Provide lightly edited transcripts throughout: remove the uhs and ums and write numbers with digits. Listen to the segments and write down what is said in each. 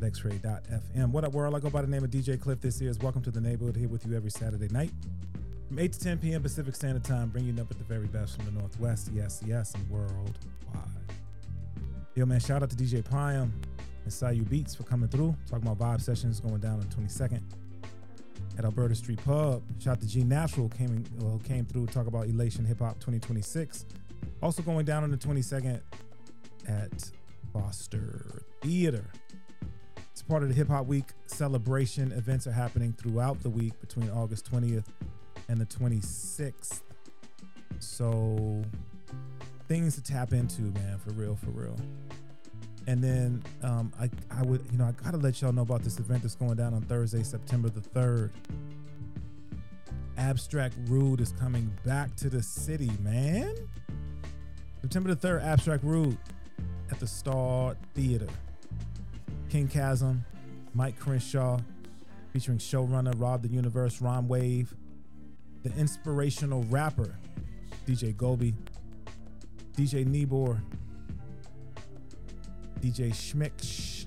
www.x-ray.fm. What up, world? I go by the name of DJ Cliff. This is Welcome to the Neighborhood, here with you every Saturday night from 8 to 10 p.m. Pacific Standard Time, bringing you up at the very best from the Northwest, yes, and worldwide. Yo, man, shout out to DJ Priam and Sayu Beats for coming through, talking about vibe sessions going down on the 22nd at Alberta Street Pub. Shout out to G Natural, came through to talk about Elation Hip Hop 2026. Also going down on the 22nd at Foster Theater. It's part of the Hip Hop Week celebration. Events are happening throughout the week between August 20th and the 26th. So things to tap into, man, for real. And then I gotta let y'all know about this event that's going down on Thursday, September the 3rd. Abstract Rude is coming back to the city, man. September the 3rd, Abstract Rude at the Star Theater. King Chasm, Mike Crenshaw, featuring showrunner Rob the Universe, Ron Wave, the inspirational rapper DJ Gobi, DJ Nibor, DJ Schmick,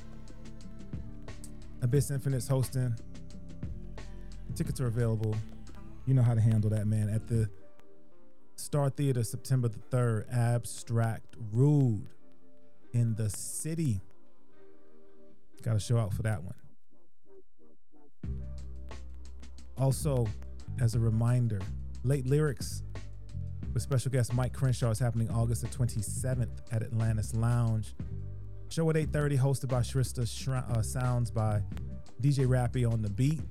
Abyss Infinite's hosting. Tickets are available. You know how to handle that, man. At the Star Theater, September the 3rd, Abstract Rude in the city. Got to show out for that one. Also, as a reminder, Late Lyrics with special guest Mike Crenshaw is happening August the 27th at Atlantis Lounge. Show at 8:30, hosted by Shrista, sounds by DJ Rappy on the beat.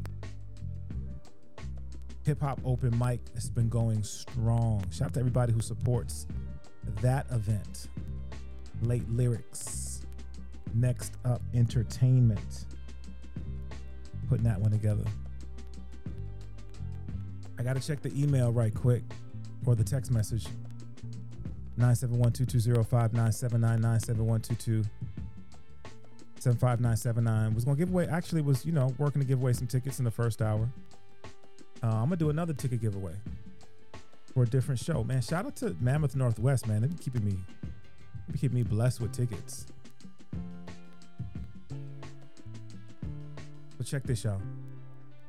Hip Hop Open Mic has been going strong. Shout out to everybody who supports that event. Late Lyrics. Next up, Entertainment. Putting that one together. I got to check the email right quick, or the text message. 971-2205-979-971-22 75979. Was going to give away, actually was, working to give away some tickets in the first hour. I'm going to do another ticket giveaway for a different show. Man, shout out to Mammoth Northwest, man. They've been keeping me blessed with tickets. So check this, y'all.